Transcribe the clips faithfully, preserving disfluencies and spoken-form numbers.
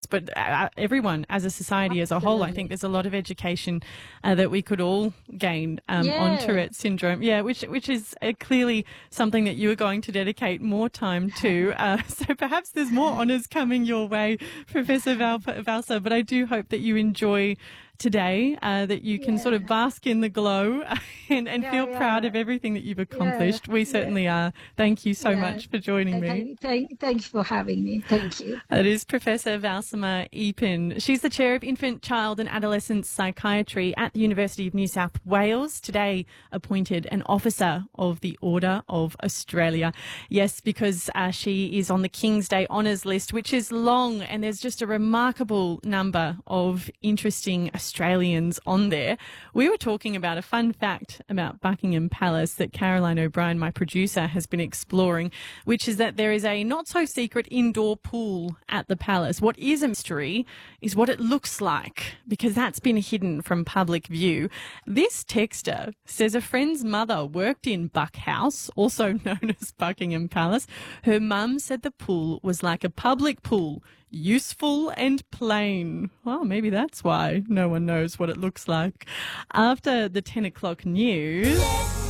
but uh, everyone as a society as a whole. I think there's a lot of education uh, that we could all gain um, Yeah. on Tourette syndrome. Yeah, which which is uh, clearly something that you are going to dedicate more time to. Uh, so perhaps there's more honours coming your way, Professor Val- Valsa, but I do hope that you enjoy today, uh, that you can Yeah. sort of bask in the glow and, and Yeah, feel yeah. proud of everything that you've accomplished. Yeah, we yeah. certainly are. Thank you so Yeah. much for joining me. Thank, thank, thank you for having me. Thank you. It is Professor Valsama Eapen. She's the Chair of Infant, Child and Adolescent Psychiatry at the University of New South Wales, today appointed an Officer of the Order of Australia. Yes, because uh, she is on the King's Day Honours list, which is long, and there's just a remarkable number of interesting Australians on there. We were talking about a fun fact about Buckingham Palace that Caroline O'Brien, my producer, has been exploring, which is that there is a not-so-secret indoor pool at the palace. What is a mystery is what it looks like, because that's been hidden from public view. This texter says a friend's mother worked in Buck House, also known as Buckingham Palace. Her mum said the pool was like a public pool, useful and plain. Well, maybe that's why no one knows what it looks like. After the ten o'clock news,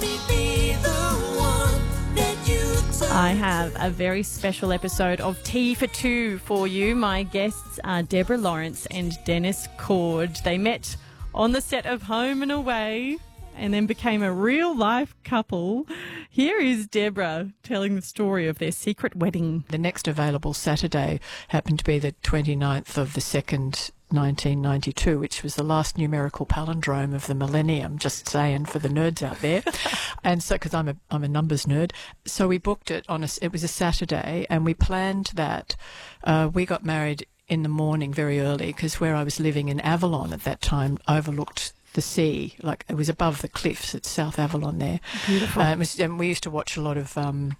I have a very special episode of Tea for Two for you. My guests are Deborah Lawrence and Dennis Cord. They met on the set of Home and Away and then became a real-life couple. Here is Deborah telling the story of their secret wedding. The next available Saturday happened to be the twenty-ninth of the second, nineteen ninety-two, which was the last numerical palindrome of the millennium, just saying for the nerds out there. And so, because I'm a, I'm a numbers nerd, so we booked it on a, it was a Saturday, and we planned that. Uh, we got married in the morning very early, because where I was living in Avalon at that time overlooked the sea, like it was above the cliffs at South Avalon there. Beautiful. Uh, it was, and we used to watch a lot of, um,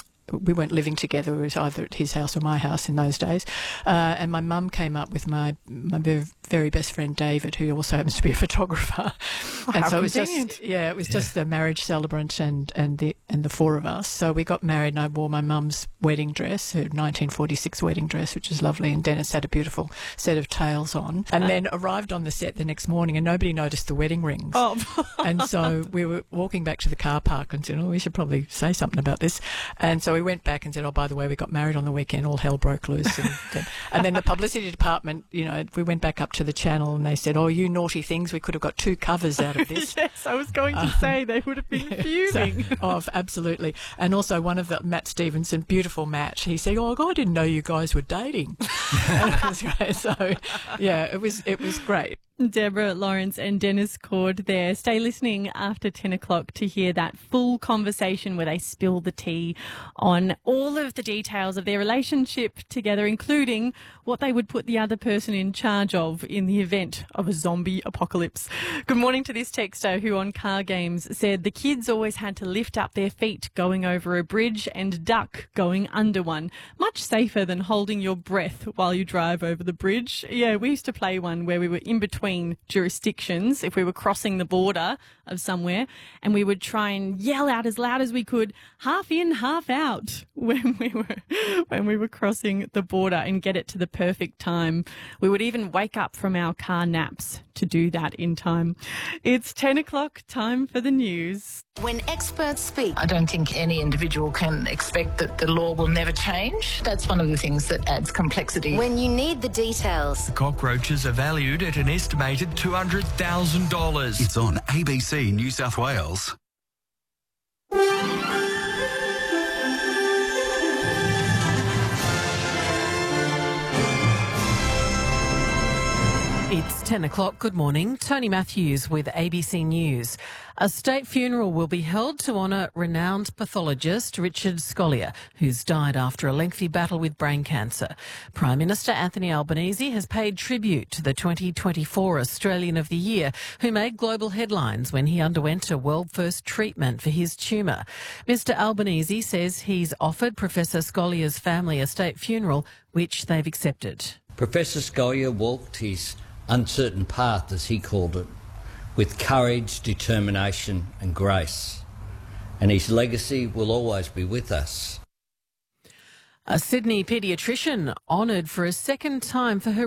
we weren't living together, it was either at his house or my house in those days. Uh, and my mum came up with my, my very, very best friend David, who also happens to be a photographer. Oh, and how so it was convenient. just, yeah, it was just the marriage celebrant and, and the and the four of us. So we got married and I wore my mum's wedding dress, her nineteen forty-six wedding dress, which was lovely. And Dennis had a beautiful set of tails on. And then arrived on the set the next morning and nobody noticed the wedding rings. Oh. And so we were walking back to the car park and said, oh, we should probably say something about this. And so we went back and said, oh, by the way, we got married on the weekend, all hell broke loose. And then, and then the publicity department, you know, we went back up to the channel and they said, oh, you naughty things, we could have got two covers out of this. Yes, I was going to Um, say they would have been fuming. So, oh, absolutely. And also one of the, Matt Stevenson, beautiful match. He said, oh, I didn't know you guys were dating. And it was great. So, yeah, it was, it was great. Deborah Lawrence and Dennis Cord there. Stay listening after ten o'clock to hear that full conversation where they spill the tea on all of the details of their relationship together, including what they would put the other person in charge of in the event of a zombie apocalypse. Good morning to this texter who on Car Games said the kids always had to lift up their feet going over a bridge and duck going under one. Much safer than holding your breath while you drive over the bridge. Yeah, we used to play one where we were in between jurisdictions if we were crossing the border of somewhere, and we would try and yell out as loud as we could, half in, half out, when we were when we were crossing the border, and get it to the perfect time. We would even wake up from our car naps to do that in time. It's ten o'clock, time for the news. When experts speak, I don't think any individual can expect that the law will never change. That's one of the things that adds complexity. when you need the details, Cockroaches are valued at an estimated two hundred thousand dollars. It's on A B C New South Wales. It's ten o'clock. Good morning. Tony Matthews with A B C News. A state funeral will be held to honour renowned pathologist Richard Scolyer, who's died after a lengthy battle with brain cancer. Prime Minister Anthony Albanese has paid tribute to the twenty twenty-four Australian of the Year, who made global headlines when he underwent a world-first treatment for his tumour. Mister Albanese says he's offered Professor Scolyer's family a state funeral, which they've accepted. Professor Scolyer walked his uncertain path, as he called it, with courage, determination and grace. And his legacy will always be with us. A Sydney paediatrician honoured for a second time for her